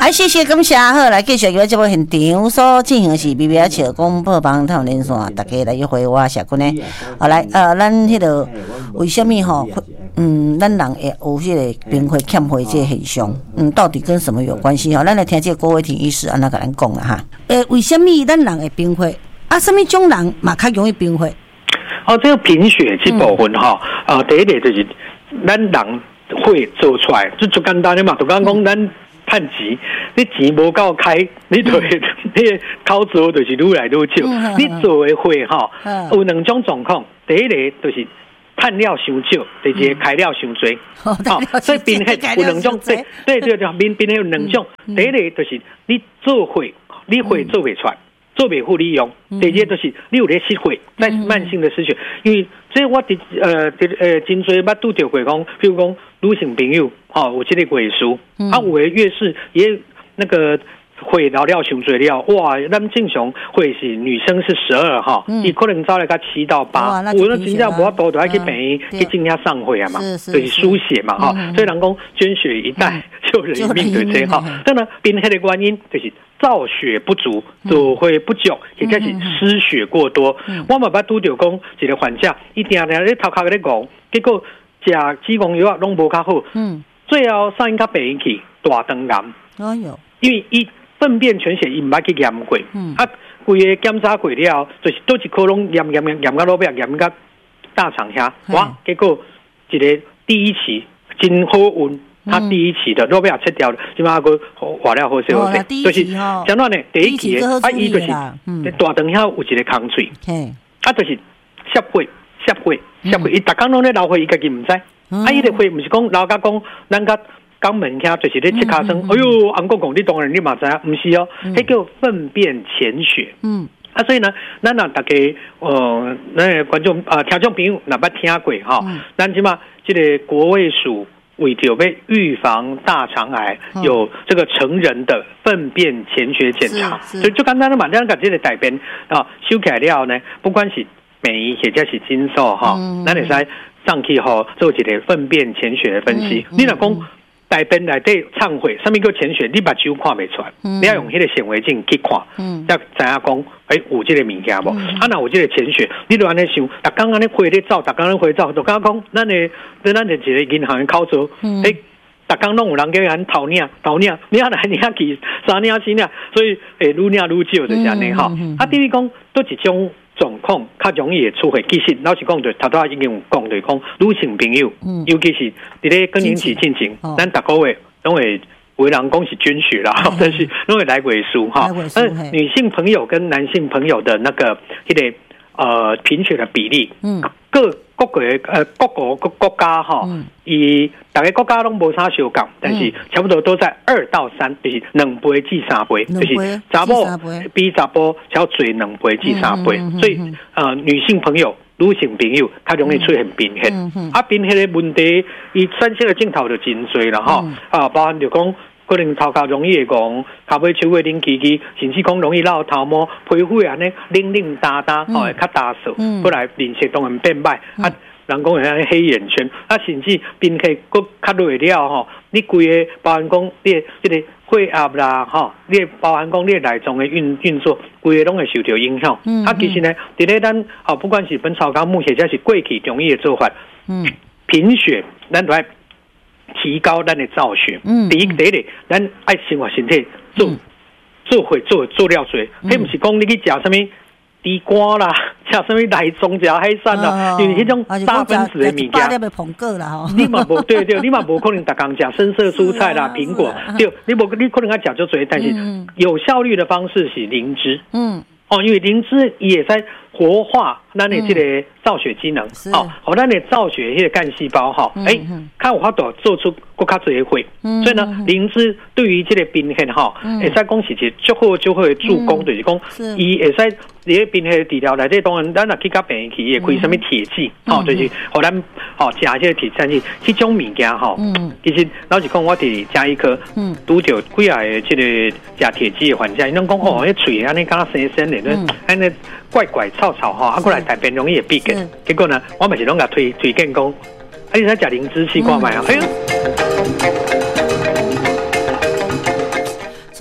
谢谢感谢，好来继续由这部现场所进行的是 BBR 笑广播帮探连线，大家来约会我社群呢。来咱迄个为什么吼？咱人会有迄个冰血欠血这现象，到底跟什么有关系？咱来听这个郭伟庭医师安那甲咱讲啦哈。为什么咱人会贫血？什么种人嘛较容易贫血？ 这个贫血这部分哈，第一个就是咱人会做出来，就简单的嘛，就刚讲咱趁钱，你钱无够开，你就你口做就是愈来愈少。你做的会哈，有两种状况，第一个就是趁了伤少，第二个开了伤多。所以贫血有两种，对，贫血有两种。第一个就是你做会，你会做不出来。做袂好利用，第二就是你有咧失血，在慢性的失血，因为这我真侪捌拄着过讲，譬如讲女性朋友，有这个月数，有的月事也那个血流了伤侪了，哇，咱正常血是女生是12哈，伊可能早来甲7到8，有那真正无法度，就要去病院去进遐上血啊嘛，就是输血嘛哈，所以人讲捐血一代就人命对这哈，当然贫血的原因就是造血不足，走血不足，或者是失血过多。我嘛捌拄着讲一个患者，伊定定咧头壳咧讲，结果食子宫药拢无较好，最后送因到病院去大肠癌。因为伊粪便全血伊毋捌去验过，规个检查过了，就是倒一颗拢验到落尾，验到大肠遐，哇！结果一个第一期真好运。他第一期的若要切掉了，起码个化疗好些，就是相当呢。第一期的伊就是大肠遐有一个空喙，就是摄血，伊逐工拢咧流血，伊家己唔知。伊个血唔是讲流甲讲，咱甲肛门遐就是咧切尻川。哎哟，红公公，你当然你嘛知影，唔是哦，迄叫粪便潜血。所以呢，咱大家那观众听众朋友若捌听过哈，咱即嘛这个国卫署。为着要预防大肠癌，有这个成人的粪便潜血检查，所以就简单的嘛，咱把这个改变修改了呢，不管是美医或者是诊所哈，咱会使上去吼做一个粪便潜血的分析。你若讲大便内底忏悔，什么叫潜血？你目睭看不出来，你要用迄个显微镜去看，才知影讲，有这个物件无？若有这个潜血，你就安尼想，逐工安尼血咧走，逐工安尼血走，就刚讲，咱的一个银行的口座，逐工拢有人叫咱头领，领来领去，3领4领，所以愈领愈少就是安尼哈。第一讲都一种状况较容易会出血，其实老实讲，就头已经有讲，就是讲女性朋友，尤其是伫咧更年期进前，咱逐个月拢会有人讲是捐血啦，但是拢会来月数哈。女性朋友跟男性朋友的那个贫血的比例，各国家哈，大家国家拢无啥相共，但是差不多都在2到3，就是2倍至3倍，就是查某比查甫较多2倍至3倍，所以女性朋友、女性朋友较容易出现贫血。贫血的问题，伊产生的镜头就真多啦哈，包含就讲。可能头壳容易会讲，脚尾手会冷起起，甚至讲容易落头毛，皮肤安尼冷哒哒，会较打扫，过来面色当然变歹，人讲会黑眼圈，甚至贫血佫较累了吼，你规个包含讲你这个血压啦吼，你包含讲你内脏的运作，规个拢会受到影响。其实呢，伫咧咱不管是本草纲目或者是过去中医的做法，贫血咱都要提高咱的造血。第一个，咱爱生活身体做了多，迄不是讲你去食什么地瓜啦，吃什么内脏食海产啦，因为迄种大分子的物件，你嘛无对，你嘛无可能逐工食深色蔬菜啦、苹果，对，你可能要食足多，但是有效率的方式是灵芝。因为灵芝也在活化咱的这个造血机能，咱的造血迄个干细胞看有法度做出更较多的血，所以呢，灵芝对于这个贫血会使讲是一个足好的助攻，就是讲伊会使伫个贫血治疗内底，当然咱若去到病院去，也开什么铁剂，就是互咱食这个铁剂，这种物件其实老实讲，我伫加医科拄着几下的这个食铁剂的患者，伊拢讲迄喙安尼敢生的，安尼怪臭过来大便容易会闭结，结果呢，我嘛是拢甲推荐讲，你使食灵芝试看卖啊，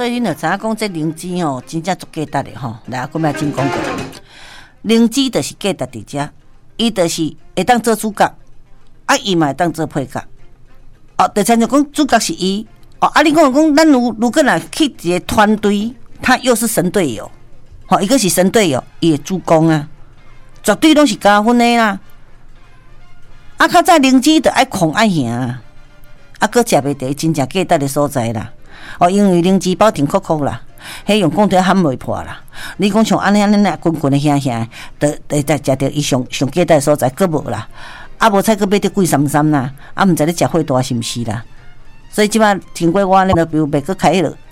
所以你就知影讲这灵芝吼，真正足价值的吼。来，我们来真讲过，灵芝就是价值伫遮，伊就是会当做主角，啊，伊嘛会当做配角。哦，就像就讲主角是伊，哦，啊，你讲咱如果若去一个团队，他又是神队友，吼，伊个是神队友，伊会主攻啊，绝对拢是加分的啦。啊，较早灵芝就爱控爱赢啊，啊，搁食袂着真正价值的所在啦。哦，因为灵芝包甜苦苦啦，迄用讲着喊袂破啦。你讲像安尼呐，滚滚的香香，得再食着伊上价值的所在，搁无啦。啊，无菜搁买着贵三三啦，啊，毋知你食货大是毋是啦？所以即摆经过我呢，就比如袂搁开迄落。